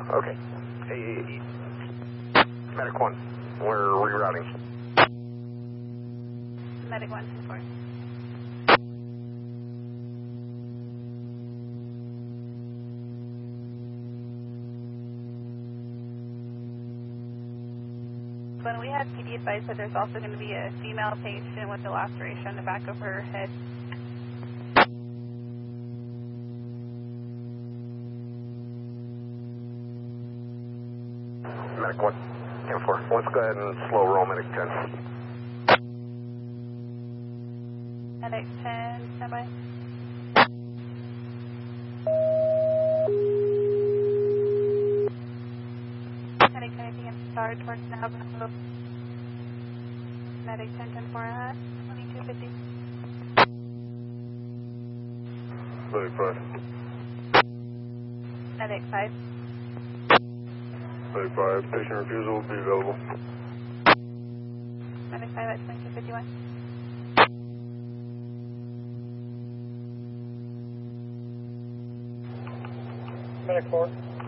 Okay. Hey, Medic 1, we're rerouting. Medic 1, 4. When we had PD advice that there's also going to be a female patient with a laceration in the back of her head. Medic 1, 4. Let's go ahead and slow roll Medic 10. Medic 10, standby. Medic 10, anything in start towards Navajo. Medic 10, 4 at 2250. Medic 5. Medic 5. Medic 5, patient refusal will be available. Medic 5 at 2251. Medic 4.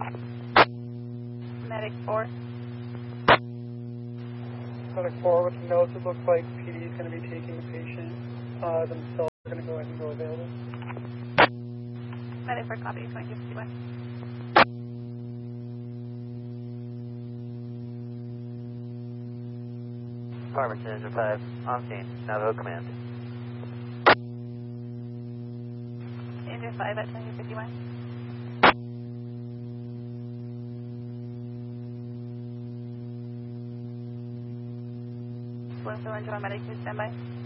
Medic 4. Medic 4, with the notes, it looks like PD is going to be taking the patient themselves. They're going to go ahead and go available. Medic 4, copy, 2251. Farmington Engine 5, on scene, Navajo Command. Engine 5 at 2251. Bloomfield Engine 1, Medic 2, standby.